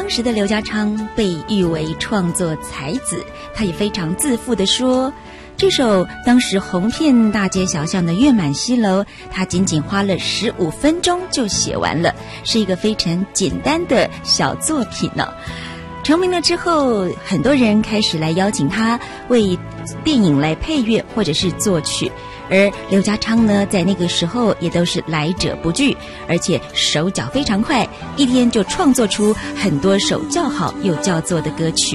当时的刘家昌被誉为创作才子，他也非常自负地说，这首当时红遍大街小巷的《月满西楼》，他仅仅花了15分钟就写完了，是一个非常简单的小作品呢。成名了之后，很多人开始来邀请他为电影来配乐或者是作曲，而刘家昌呢，在那个时候也都是来者不拒，而且手脚非常快，一天就创作出很多首叫好又叫座的歌曲。